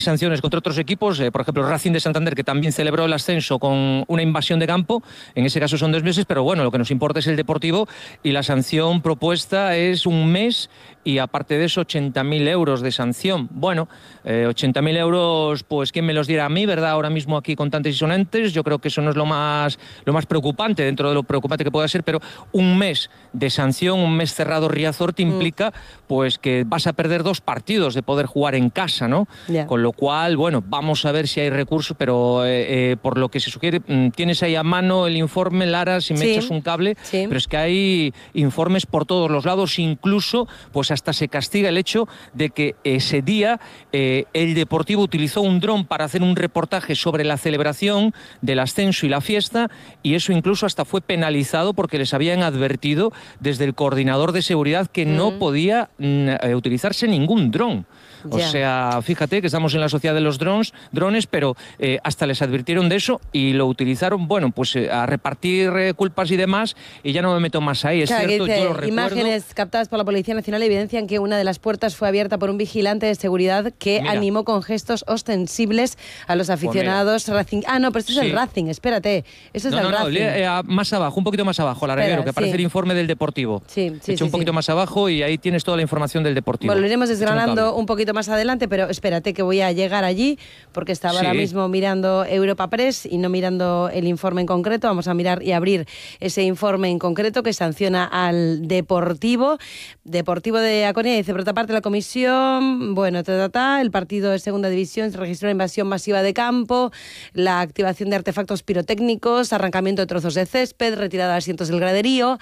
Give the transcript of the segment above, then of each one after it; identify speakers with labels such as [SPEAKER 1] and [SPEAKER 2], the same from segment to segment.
[SPEAKER 1] sanciones contra otros equipos, por ejemplo Racing de Santander, que también celebró el ascenso con una invasión de campo, en ese caso son 2 meses, pero bueno, lo que nos importa es el Deportivo y la sanción propuesta es 1 mes y aparte de eso 80.000 euros de sanción. Bueno, 80.000 euros, pues quién me los diera a mí, ¿verdad? Ahora mismo aquí contantes y sonantes, yo creo que eso no es lo más preocupante dentro de lo preocupante que pueda ser, pero 1 mes de sanción, 1 mes cerrado Riazor te implica pues que vas a perder 2 partidos de poder jugar en casa, ¿no?
[SPEAKER 2] Yeah.
[SPEAKER 1] Con lo cual, bueno, vamos a ver si hay recursos, pero por lo que se sugiere, tienes ahí a mano el informe, Lara, si me echas un cable, pero es que hay informes por todos los lados, incluso pues hasta se castiga el hecho de que ese día el Deportivo utilizó un dron para hacer un reportaje sobre la celebración del ascenso y la fiesta, y eso incluso hasta fue penalizado porque les habían advertido desde el coordinador de seguridad que no podía utilizarse ningún dron. O sea, fíjate que estamos en la sociedad de los drones, pero hasta les advirtieron de eso y lo utilizaron, bueno, pues a repartir culpas y demás, y ya no me meto más ahí. Es cierto,
[SPEAKER 2] dice,
[SPEAKER 1] yo lo recuerdo.
[SPEAKER 2] Imágenes captadas por la Policía Nacional evidencian que una de las puertas fue abierta por un vigilante de seguridad que animó con gestos ostensibles a los aficionados Racing. Ah, no, pero esto es el Racing, espérate. Eso es el Racing.
[SPEAKER 1] Más abajo, un poquito más abajo, la reguero, que aparece el informe del Deportivo. Echa un poquito más abajo y ahí tienes toda la información del Deportivo.
[SPEAKER 2] Bueno, lo iremos desgranando un poquito más adelante, pero espérate que voy a llegar allí porque estaba ahora mismo mirando Europa Press y no mirando el informe en concreto. Vamos a mirar y abrir ese informe en concreto que sanciona al Deportivo de A Coruña. Dice, por otra parte, la comisión, bueno, el partido de segunda división se registró una invasión masiva de campo, la activación de artefactos pirotécnicos, arrancamiento de trozos de césped, retirada de asientos del graderío.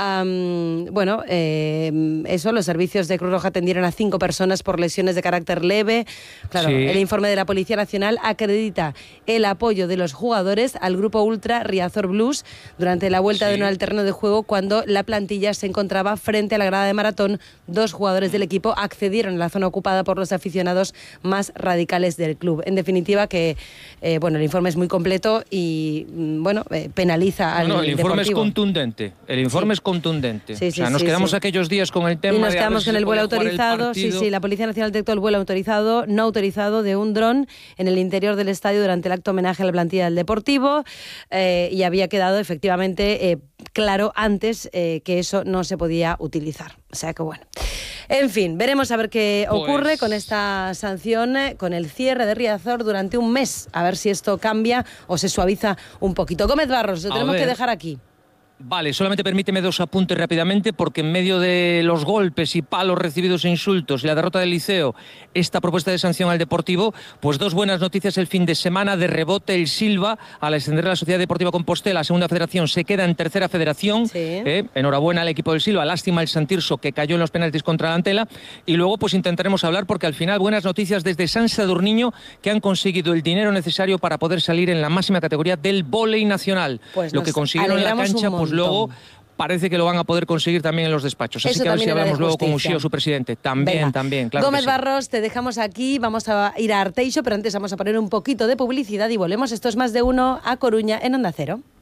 [SPEAKER 2] Eso, los servicios de Cruz Roja atendieron a 5 personas por lesiones de carácter leve. Claro, el informe de la Policía Nacional acredita el apoyo de los jugadores al grupo ultra Riazor Blues durante la vuelta de uno al terreno de juego, cuando la plantilla se encontraba frente a la grada de Maratón. 2 jugadores del equipo accedieron a la zona ocupada por los aficionados más radicales del club. En definitiva, que el informe es muy completo y penaliza al
[SPEAKER 1] el informe
[SPEAKER 2] Deportivo.
[SPEAKER 1] es contundente. El informe es contundente. Nos quedamos aquellos días con el tema
[SPEAKER 2] y nos quedamos con el vuelo autorizado. La Policía Nacional detectó el vuelo no autorizado de un dron en el interior del estadio durante el acto homenaje a la plantilla del Deportivo, y había quedado efectivamente claro antes que eso no se podía utilizar. O sea que bueno. En fin, veremos a ver qué ocurre con esta sanción, con el cierre de Riazor durante 1 mes. A ver si esto cambia o se suaviza un poquito. Gómez Barros, lo tenemos que dejar aquí.
[SPEAKER 1] Vale, solamente permíteme 2 apuntes rápidamente, porque en medio de los golpes y palos recibidos e insultos y la derrota del Liceo, esta propuesta de sanción al Deportivo, pues 2 buenas noticias el fin de semana. De rebote, el Silva, al ascender a la Sociedad Deportiva Compostela, segunda federación, se queda en tercera federación. Enhorabuena al equipo del Silva, lástima el Santirso, que cayó en los penaltis contra la Antela. Y luego pues intentaremos hablar, porque al final buenas noticias desde San Sadurniño, que han conseguido el dinero necesario para poder salir en la máxima categoría del vóley nacional.
[SPEAKER 2] Pues
[SPEAKER 1] lo que consiguieron en la cancha, pues luego parece que lo van a poder conseguir también en los despachos. Así que a ver si hablamos luego con Uxío, su presidente. También, claro.
[SPEAKER 2] Gómez Barros, te dejamos aquí. Vamos a ir a Arteixo, pero antes vamos a poner un poquito de publicidad y volvemos. Esto es Más de Uno a Coruña en Onda Cero.